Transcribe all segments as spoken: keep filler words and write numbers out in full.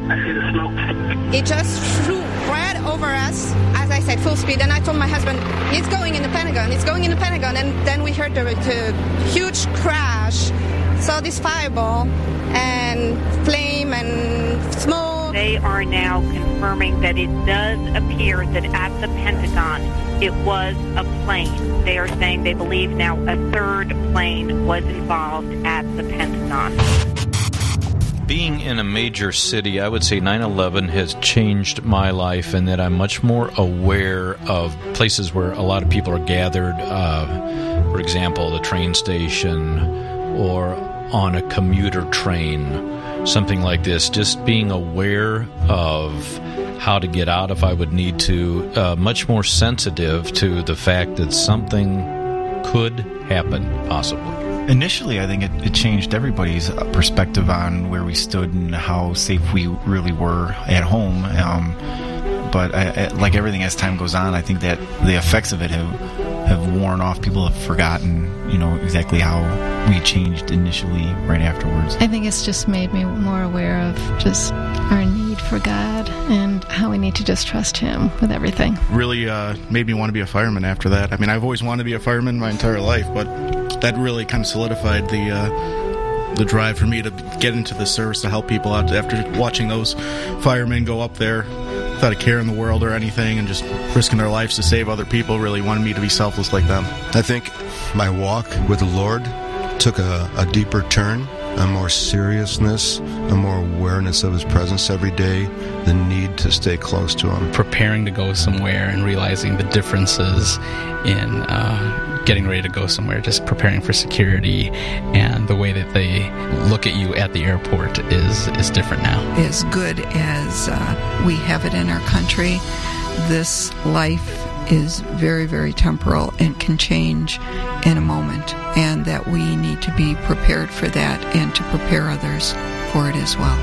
I see the smoke. It just flew right over us, as I said, full speed. And I told my husband, it's going in the Pentagon, it's going in the Pentagon. And then we heard the, the huge crash, saw this fireball and flame and smoke. They are now confirming that it does appear that at the Pentagon it was a plane. They are saying they believe now a third plane was involved at the Pentagon. Being in a major city, I would say nine eleven has changed my life in that I'm much more aware of places where a lot of people are gathered. Uh, for example, the train station or on a commuter train, something like this. Just being aware of how to get out if I would need to. Uh, much more sensitive to the fact that something could happen, possibly. Initially, I think it, it changed everybody's perspective on where we stood and how safe we really were at home. Um, but I, I, like everything, as time goes on, I think that the effects of it have have worn off. People have forgotten, you know, exactly how we changed initially right afterwards. I think it's just made me more aware of just our need for God and how we need to just trust Him with everything. Really uh, made me want to be a fireman after that. I mean, I've always wanted to be a fireman my entire life, but that really kind of solidified the uh, the drive for me to get into the service to help people out. After watching those firemen go up there without a care in the world or anything and just risking their lives to save other people, really wanted me to be selfless like them. I think my walk with the Lord took a, a deeper turn, a more seriousness, a more awareness of His presence every day, the need to stay close to Him. Preparing to go somewhere and realizing the differences in uh, getting ready to go somewhere, just preparing for security, and the way that they look at you at the airport is, is different now. As good as uh, we have it in our country, this life is very, very temporal and can change in a moment, and that we need to be prepared for that and to prepare others for it as well.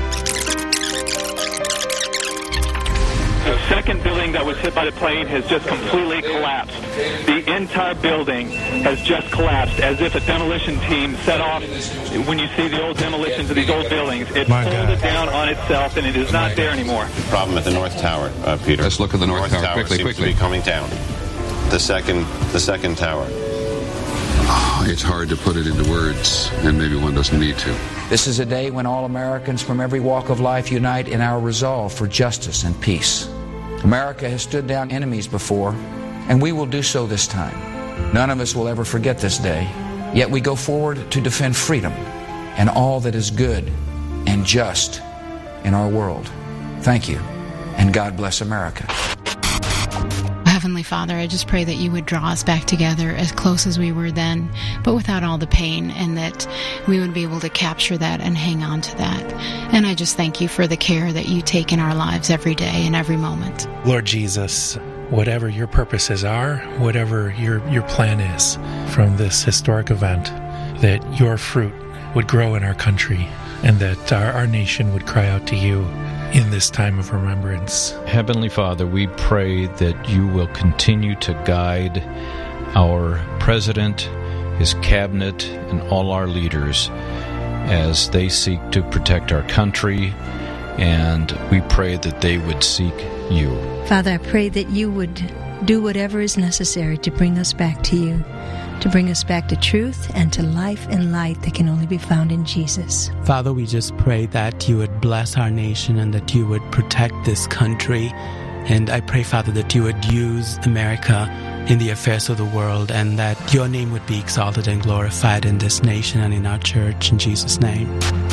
The second building that was hit by the plane has just completely collapsed. The entire building has just collapsed, as if a demolition team set off. When you see the old demolitions of these old buildings, it folded down on itself, and it is not there anymore. Problem at the North Tower, uh, Peter. Let's look at the North, North Tower, Tower quickly, seems quickly. to be coming down. The second, the second tower. Oh, it's hard to put it into words, and maybe one doesn't need to. This is a day when all Americans from every walk of life unite in our resolve for justice and peace. America has stood down enemies before, and we will do so this time. None of us will ever forget this day, yet we go forward to defend freedom and all that is good and just in our world. Thank you, and God bless America. Heavenly Father, I just pray that you would draw us back together as close as we were then, but without all the pain, and that we would be able to capture that and hang on to that. And I just thank you for the care that you take in our lives every day and every moment. Lord Jesus, whatever your purposes are, whatever your, your plan is from this historic event, that your fruit would grow in our country, and that our, our nation would cry out to you in this time of remembrance. Heavenly Father, we pray that you will continue to guide our president, his cabinet, and all our leaders as they seek to protect our country, and we pray that they would seek you. Father, I pray that you would do whatever is necessary to bring us back to you, to bring us back to truth and to life and light that can only be found in Jesus. Father, we just pray that you would bless our nation and that you would protect this country. And I pray, Father, that you would use America in the affairs of the world, and that your name would be exalted and glorified in this nation and in our church. In Jesus' name.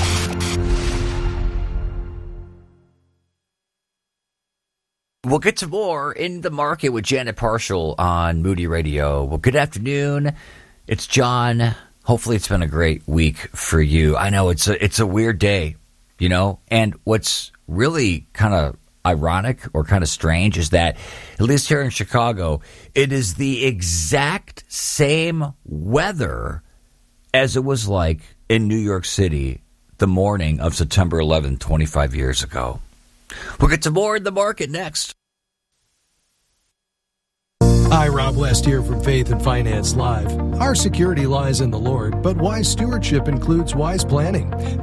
We'll get to more In the Market with Janet Parshall on Moody Radio. Well, good afternoon. It's John. Hopefully it's been a great week for you. I know it's a, it's a weird day, you know, and what's really kind of ironic or kind of strange is that, at least here in Chicago, it is the exact same weather as it was like in New York City the morning of September eleventh, twenty-five years ago. We'll get to more In the Market next. Hi, Rob West here from Faith and Finance Live. Our security lies in the Lord, but wise stewardship includes wise planning.